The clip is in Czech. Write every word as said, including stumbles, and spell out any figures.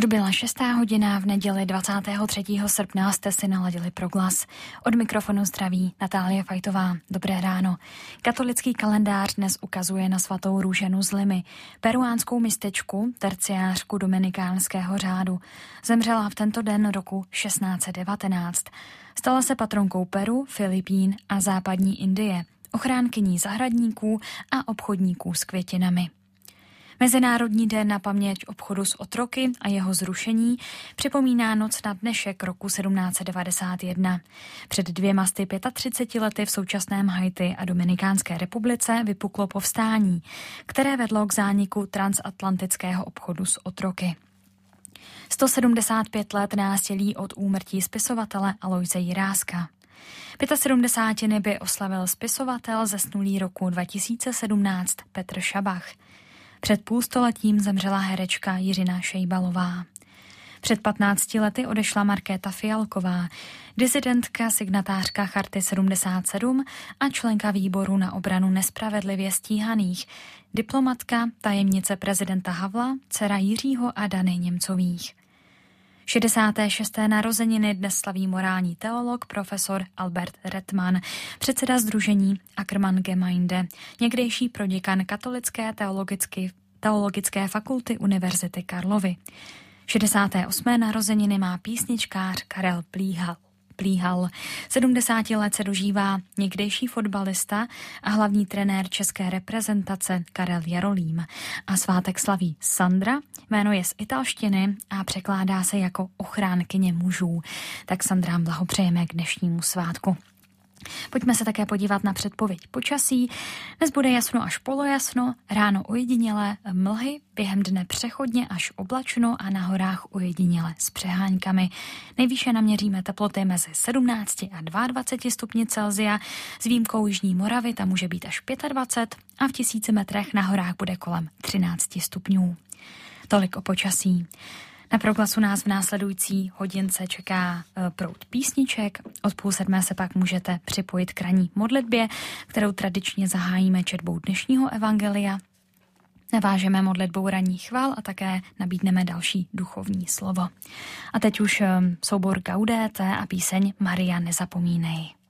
Odbyla šestá hodina v neděli dvacátého třetího srpna, jste si naladili Proglas. Od mikrofonu zdraví Natálie Fajtová. Dobré ráno. Katolický kalendář dnes ukazuje na svatou Růženu z Limy, peruánskou mističku, terciářku dominikánského řádu. Zemřela v tento den roku šestnáct set devatenáct. Stala se patronkou Peru, Filipín a západní Indie, ochránkyní zahradníků a obchodníků s květinami. Mezinárodní den na paměť obchodu s otroky a jeho zrušení připomíná noc na dnešek roku sedmnáct set devadesát jedna. Před dvěma sty třiceti pěti lety v současném Haiti a Dominikánské republice vypuklo povstání, které vedlo k zániku transatlantického obchodu s otroky. sto sedmdesát pět let nás dělí od úmrtí spisovatele Aloise Jiráska. sedmdesátiny by oslavil spisovatel zesnulý roku dva tisíce sedmnáct Petr Šabach. Před půlstoletím zemřela herečka Jiřina Šejbalová. Před patnácti lety odešla Markéta Fialková, disidentka, signatářka Charty sedmdesát sedm a členka výboru na obranu nespravedlivě stíhaných, diplomatka, tajemnice prezidenta Havla, dcera Jiřího a Dany Němcových. šedesáté šesté narozeniny dnes slaví morální teolog profesor Albert Redman, předseda sdružení Ackermann Gemeinde, někdejší proděkan Katolické teologické, teologické fakulty Univerzity Karlovy. šedesáté osmé narozeniny má písničkář Karel Plíhal. Plíhal. sedmdesáti let se dožívá někdejší fotbalista a hlavní trenér české reprezentace Karel Jarolím. A svátek slaví Sandra, jméno je z italštiny a překládá se jako ochránkyně mužů. Tak Sandrám blahopřejeme k dnešnímu svátku. Pojďme se také podívat na předpověď počasí. Dnes bude jasno až polojasno, ráno ojedinělé mlhy, během dne přechodně až oblačno a na horách ojediněle s přeháňkami. Nejvýše naměříme teploty mezi sedmnácti a dvaceti dvěma stupni Celsia, s výjimkou Jižní Moravy, tam může být až dvacet pět a v tisíci metrech na horách bude kolem třináct stupňů. Tolik o počasí. Na Proglasu nás v následující hodince čeká proud písniček. Od půl sedmé se pak můžete připojit k ranní modlitbě, kterou tradičně zahájíme četbou dnešního evangelia. Navážeme modlitbou ranní chval a také nabídneme další duchovní slovo. A teď už soubor Gaudete a píseň Maria nezapomínej.